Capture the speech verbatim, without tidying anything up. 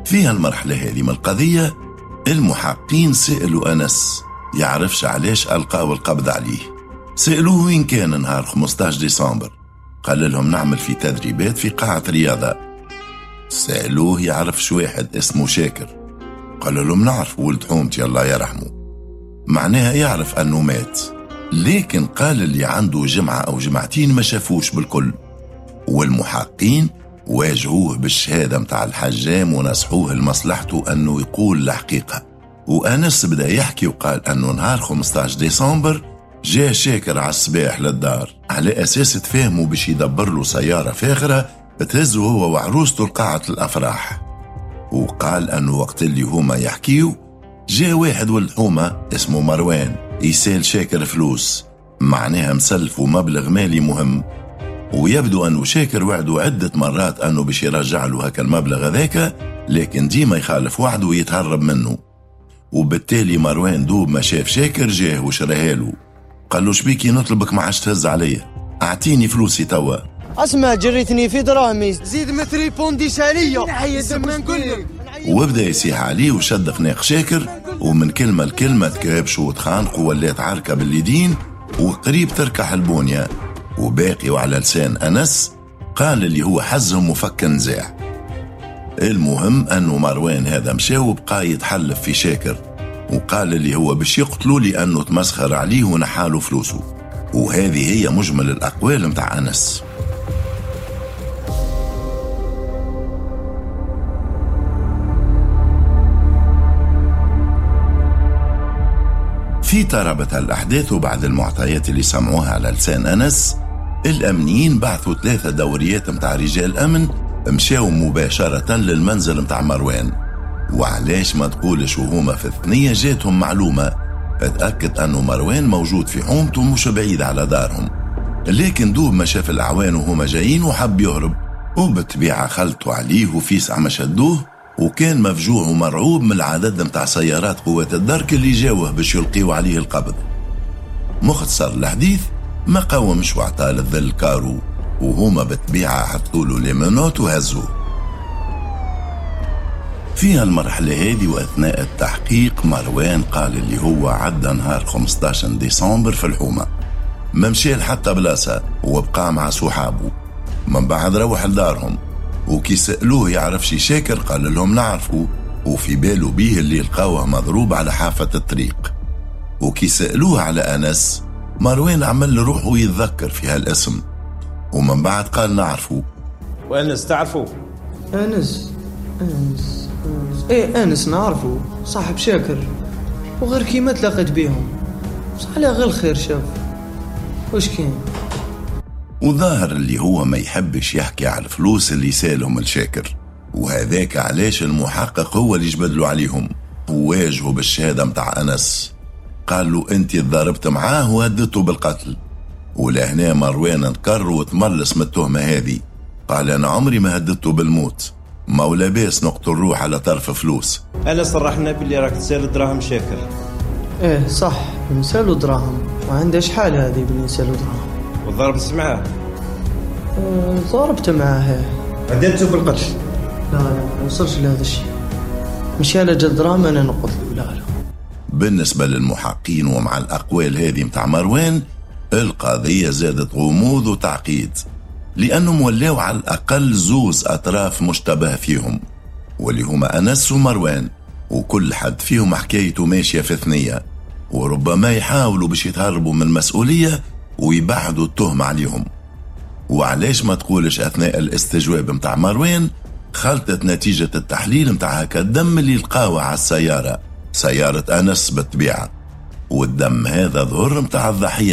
في هالمرحلة هذه من القضية المحققين سألوا أنس يعرفش علاش ألقاو القبض عليه. سألوه وين كان نهار خمسة عشر ديسمبر، قال لهم نعمل في تدريبات في قاعة رياضة. سألوه يعرفش واحد اسمه شاكر، قال لهم نعرف ولد حومتي الله يرحمه، معناها يعرف أنه مات، لكن قال اللي عنده جمعة أو جمعتين ما شافوش بالكل. والمحققين واجهوه بالشهادة متاع الحجام ونصحوه لمصلحته أنه يقول الحقيقة. وأنس بدأ يحكي وقال أنه نهار خمسة عشر ديسمبر جاء شاكر على الصباح للدار على أساس تفهموا باش يدبر له سيارة فاخرة تهزه هو وعروسته لقاعة الأفراح. وقال أنه وقت اللي هما يحكيوا جاء واحد ولد حومة اسمه مروان يسال شاكر فلوس، معناها مسلف ومبلغ مالي مهم، ويبدو أنه شاكر وعده عدة مرات أنه باش يرجع له هكا المبلغ هذاك، لكن ديما يخالف وعده ويتهرب منه. وبالتالي مروان دوب ما شاف شاكر جاه وشراها له، قال له شبيكي نطلبك ما عادش تهز عليا، أعطيني فلوسي توا. اسمع جريتني في دراهمي زيد مثري بوندي سالية. وبدأ يسيح عليه وشد خناق شاكر، ومن كلمة لكلمة تكابشوا وتخانقوا ولات عركة باليدين وقريب تركح البونية. وباقي وعلى لسان أنس قال اللي هو حزهم وفك نزاع. المهم أنه مروان هذا مشى وبقى يتحلف في شاكر، وقال اللي هو باش يقتلوا لأنه تمسخر عليه ونحاله فلوسه. وهذه هي مجمل الأقوال متاع أنس. في ترابط الأحداث وبعد المعطيات اللي سمعوها على لسان أنس، الأمنيين بعثوا ثلاثة دوريات متاع رجال أمن مشاو مباشرة للمنزل متاع مروان. وعلاش ما تقولش وهما في الثنية جاتهم معلومة اتأكد أنه مروان موجود في حومته مش بعيد على دارهم، لكن دوب ما شاف الأعوان وهما جايين وحب يهرب، وبالطبيعة خلطوا عليه وفيسع ما شدوه، وكان مفجوع ومرعوب من العدد متاع سيارات قوات الدرك اللي جاوه باش يلقيوا عليه القبض. مختصر الحديث ما قاومش وعطاه الذل كارو، وهما بالطبيعة حطوا له ليمونوت وهزوه. في المرحلة هذه وأثناء التحقيق مروان قال اللي هو عدى نهار خمسة عشر ديسمبر في الحومة، ما مشي حتى بلاصة وبقى مع صحابه، من بعد روح لدارهم. وكي سألوه يعرف شي شاكر قال لهم نعرفه، وفي باله بيه اللي لقاوه مضروب على حافة الطريق. وكي سألوه على أنس مروان عمل روحه يتذكر في هالاسم، ومن بعد قال نعرفه. وأنس تعرفه؟ أنس أنس أنس إيه أنس نعرفه، صاحب شاكر، وغير كيما تلاقيت بيهم صحيح غير الخير شاف وش كان. وظاهر اللي هو ما يحبش يحكي على الفلوس اللي سالهم الشاكر، وهذاك علاش المحقق هو اللي جبدلوا عليهم وواجهوا بالشهادة متاع أنس. قال له انت ضربت معاه وهددته بالقتل. ولهنا مروان انكر وتملص من التهمة هذه، قال انا عمري ما هددته بالموت، ما ولا باس نقتل روح على طرف فلوس. انا صرحنا باللي راك تسال دراهم شاكر. ايه صح بنسالو دراهم، وعنده شحال هذه بنسالو دراهم. والضرب سمعها؟ اه ضربت معاه. هددته بالقتل؟ لا لا ما وصلش لهذا الشيء، مش على جد دراهم انا نقتله. لا لا. بالنسبة للمحققين ومع الأقوال هذه متاع مروان القضية زادت غموض وتعقيد، لأنهم ولاو على الأقل زوز أطراف مشتبه فيهم، واللي هما أنس ومروان، وكل حد فيهم حكايته ماشية في ثنية، وربما يحاولوا باش يتهربوا من مسؤولية ويبعدوا التهم عليهم. وعلاش ما تقولش أثناء الاستجواب متاع مروان خلطت نتيجة التحليل متاع هكا الدم اللي لقاوه على السيارة، سيارة أنس بالطبيعة، والدم هذا ظهر متاع الضحية